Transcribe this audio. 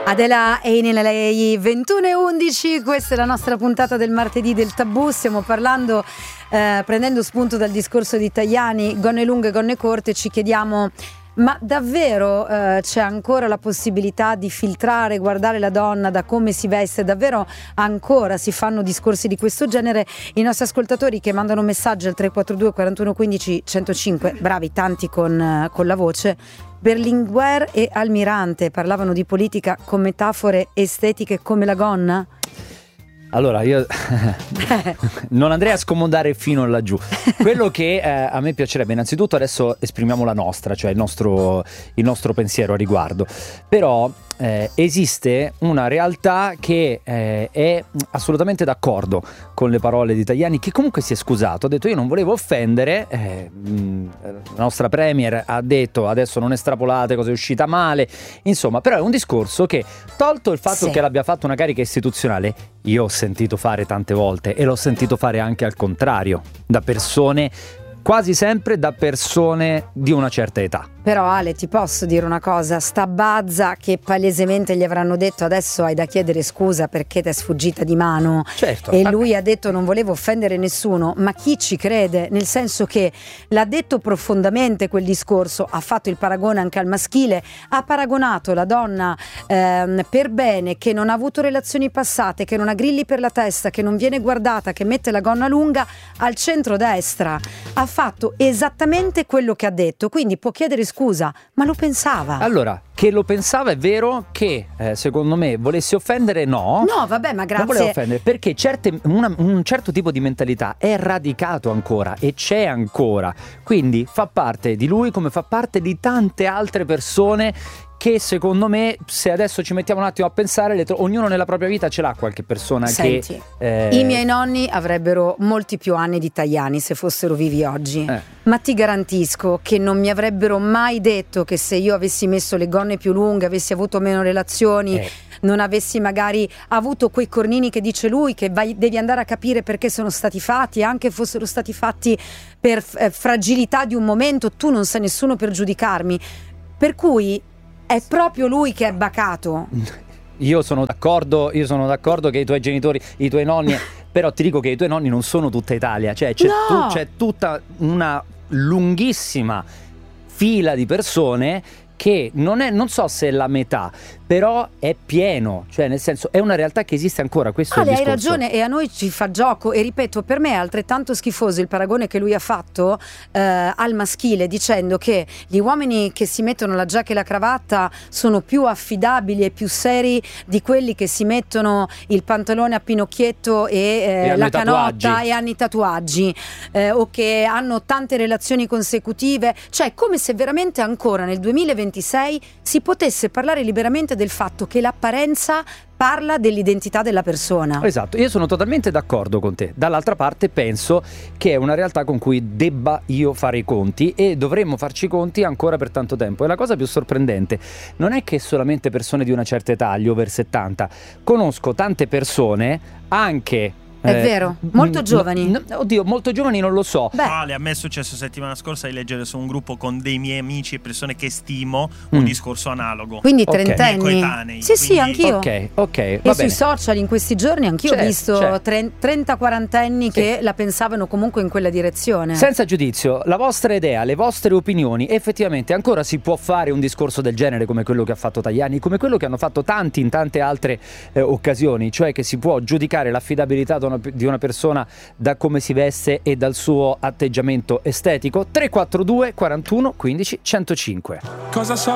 Adela Einelei, 21:11, questa è la nostra puntata del martedì del Tabù. Stiamo parlando, prendendo spunto dal discorso di Tajani, gonne lunghe, gonne corte. Ci chiediamo, ma davvero c'è ancora la possibilità di filtrare, guardare la donna da come si veste? Davvero ancora si fanno discorsi di questo genere? I nostri ascoltatori che mandano messaggi al 342 41 15 105, bravi, tanti con la voce. Berlinguer e Almirante parlavano di politica con metafore estetiche come la gonna? Allora, io non andrei a scomodare fino laggiù. Quello che a me piacerebbe, innanzitutto adesso esprimiamo la nostra, cioè il nostro pensiero a riguardo. Però esiste una realtà che è assolutamente d'accordo con le parole di Tajani, che comunque si è scusato, ha detto io non volevo offendere, la nostra premier ha detto adesso non estrapolate cosa è uscita male, insomma, però è un discorso che, tolto il fatto che l'abbia fatto una carica istituzionale, io ho sentito fare tante volte e l'ho sentito fare anche al contrario, da persone, quasi sempre da persone di una certa età. Però Ale, ti posso dire una cosa, sta Bazza che palesemente gli avranno detto adesso hai da chiedere scusa perché ti è sfuggita di mano, certo, e lui ha detto non volevo offendere nessuno, ma chi ci crede? Nel senso che l'ha detto profondamente quel discorso, ha fatto il paragone anche al maschile, ha paragonato la donna per bene, che non ha avuto relazioni passate, che non ha grilli per la testa, che non viene guardata, che mette la gonna lunga, al centrodestra. Ha fatto esattamente quello che ha detto, quindi può chiedere scusa, ma lo pensava. Allora, che lo pensava è vero, che secondo me volesse offendere no. No, vabbè, ma grazie. Non voleva offendere perché un certo tipo di mentalità è radicato ancora e c'è ancora. Quindi fa parte di lui come fa parte di tante altre persone che secondo me, se adesso ci mettiamo un attimo a pensare, ognuno nella propria vita ce l'ha qualche persona. Senti, che i miei nonni avrebbero molti più anni di Tajani se fossero vivi oggi, ma ti garantisco che non mi avrebbero mai detto che se io avessi messo le gonne più lunghe, avessi avuto meno relazioni, non avessi magari avuto quei cornini che dice lui, che devi andare a capire perché sono stati fatti, anche fossero stati fatti per fragilità di un momento, tu non sei nessuno per giudicarmi, per cui è proprio lui che è bacato. Io sono d'accordo che i tuoi genitori, i tuoi nonni, però ti dico che i tuoi nonni non sono tutta Italia, cioè c'è tutta una lunghissima fila di persone che non so se è la metà, però è pieno, cioè nel senso è una realtà che esiste ancora, questo è il discorso. Hai ragione, e a noi ci fa gioco, e ripeto, per me è altrettanto schifoso il paragone che lui ha fatto al maschile, dicendo che gli uomini che si mettono la giacca e la cravatta sono più affidabili e più seri di quelli che si mettono il pantalone a pinocchietto e la canotta e hanno i tatuaggi, o che hanno tante relazioni consecutive, cioè come se veramente ancora nel 2026 si potesse parlare liberamente del fatto che l'apparenza parla dell'identità della persona. Esatto, io sono totalmente d'accordo con te. Dall'altra parte penso che è una realtà con cui debba io fare i conti, e dovremmo farci i conti ancora per tanto tempo. E la cosa più sorprendente non è che solamente persone di una certa età, gli over 70, conosco tante persone anche... È vero, molto giovani. Oddio, molto giovani non lo so. Ale, a me è successo settimana scorsa di leggere su un gruppo con dei miei amici e persone che stimo un discorso analogo. Quindi trentenni. Sì, anch'io. Ok, e va sui bene. social in questi giorni anch'io ho visto 30-40enni che la pensavano comunque in quella direzione. Senza giudizio, la vostra idea, le vostre opinioni, effettivamente ancora si può fare un discorso del genere come quello che ha fatto Tajani, come quello che hanno fatto tanti in tante altre occasioni, cioè che si può giudicare l'affidabilità di una persona da come si veste e dal suo atteggiamento estetico. 342 41 15 105. Cosa so